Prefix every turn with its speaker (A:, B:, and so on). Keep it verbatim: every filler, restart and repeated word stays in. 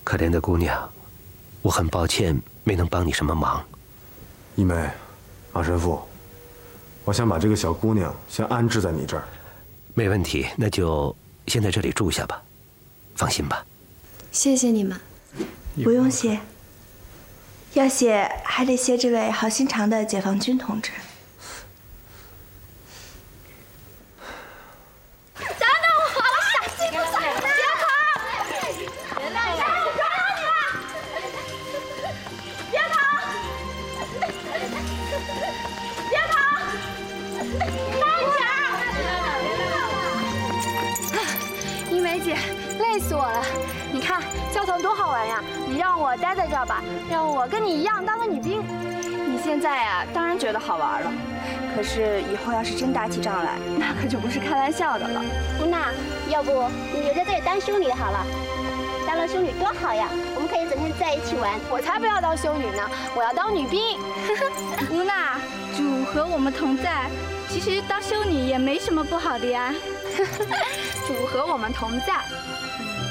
A: 可怜的姑娘，我很抱歉没能帮你什么忙。
B: 一梅，马神父，我想把这个小姑娘先安置在你这儿。
A: 没问题，那就先在这里住下吧。放心吧。
C: 谢谢你们。
D: 不用谢，要谢还得谢这位好心肠的解放军同志。
E: 累死我了！你看教堂多好玩呀！你让我待在这儿吧，让我跟你一样当个女兵。你现在呀，当然觉得好玩了，可是以后要是真打起仗来，那可就不是开玩笑的了。
F: 吴娜，要不你留在这里当修女好了？当了修女多好呀，我们可以整天在一起玩。
E: 我才不要当修女呢，我要当女兵。
G: 吴娜，主和我们同在，其实当修女也没什么不好的呀。
E: 主和我们同在。